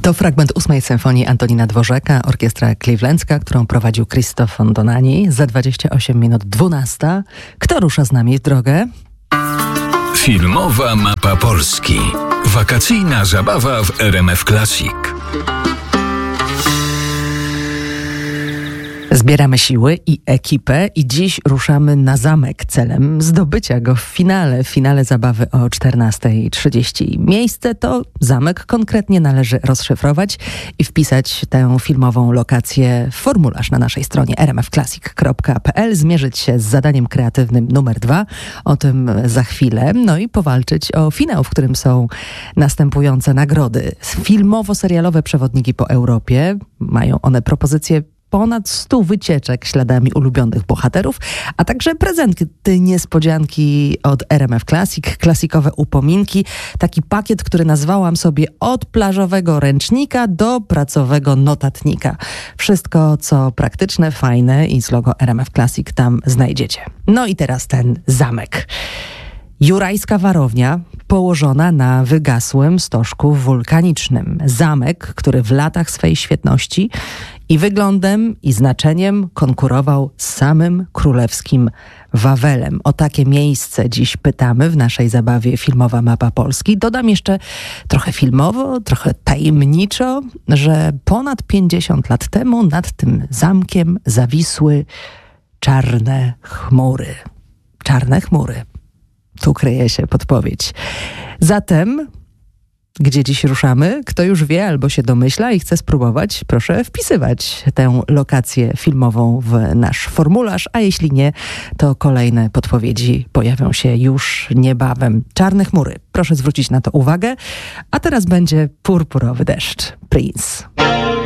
To fragment 8. symfonii Antonina Dworzaka, orkiestra clevelandzka, którą prowadził Christoph von Donani. Za 28 minut 12. Kto rusza z nami w drogę? Filmowa mapa Polski. Wakacyjna zabawa w RMF Classic. Zbieramy siły i ekipę i dziś ruszamy na zamek celem zdobycia go w finale zabawy o 14:30. Miejsce to zamek, konkretnie należy rozszyfrować i wpisać tę filmową lokację w formularz na naszej stronie rmfclassic.pl, zmierzyć się z zadaniem kreatywnym numer 2, o tym za chwilę, no i powalczyć o finał, w którym są następujące nagrody. Filmowo-serialowe przewodniki po Europie, mają one propozycje ponad 100 wycieczek śladami ulubionych bohaterów, a także prezenty, niespodzianki od RMF Classic, klasikowe upominki, taki pakiet, który nazwałam sobie od plażowego ręcznika do pracowego notatnika. Wszystko, co praktyczne, fajne i z logo RMF Classic tam znajdziecie. No i teraz ten zamek. Jurajska warownia położona na wygasłym stożku wulkanicznym. Zamek, który w latach swej świetności i wyglądem, i znaczeniem konkurował z samym królewskim Wawelem. O takie miejsce dziś pytamy w naszej zabawie Filmowa Mapa Polski. Dodam jeszcze trochę filmowo, trochę tajemniczo, że ponad 50 lat temu nad tym zamkiem zawisły czarne chmury. Czarne chmury. Tu kryje się podpowiedź. Zatem, gdzie dziś ruszamy? Kto już wie albo się domyśla i chce spróbować, proszę wpisywać tę lokację filmową w nasz formularz, a jeśli nie, to kolejne podpowiedzi pojawią się już niebawem. Czarne chmury. Proszę zwrócić na to uwagę. A teraz będzie Purpurowy deszcz. Prince.